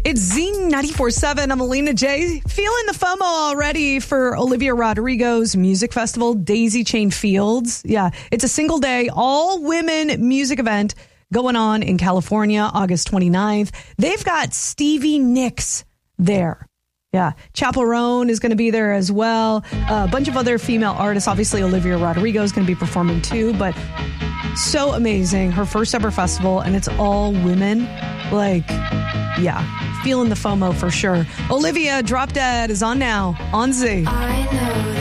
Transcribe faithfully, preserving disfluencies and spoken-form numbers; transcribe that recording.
It's Z ninety-four point seven. I'm Alina J. Feeling the FOMO already for Olivia Rodrigo's music festival, Daisy Chain Fields. Yeah, it's a single day, all women music event going on in California, August twenty-ninth. They've got Stevie Nicks there. Yeah, Chappell Roan is going to be there as well. Uh, a bunch of other female artists. Obviously, Olivia Rodrigo is going to be performing too, but so amazing. Her first ever festival, and it's all women. Like, yeah, feeling the FOMO for sure. Olivia, Drop Dead is on now on Z. I know.